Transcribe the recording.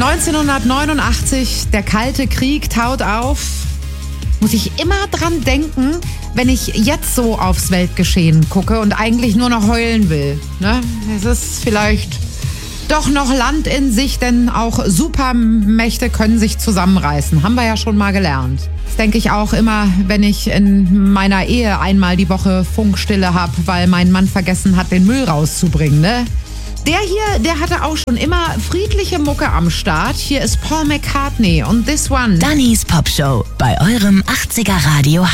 1989, der Kalte Krieg taut auf. Muss ich immer dran denken, wenn ich jetzt so aufs Weltgeschehen gucke und eigentlich nur noch heulen will. Ne? Es ist vielleicht doch noch Land in sich, denn auch Supermächte können sich zusammenreißen. Haben wir ja schon mal gelernt. Das denke ich auch immer, wenn ich in meiner Ehe einmal die Woche Funkstille habe, weil mein Mann vergessen hat, den Müll rauszubringen. Ne? Der hier, der hatte auch schon immer friedliche Mucke am Start. Hier ist Paul McCartney und This One. Dannys Popshow bei eurem 80er Radio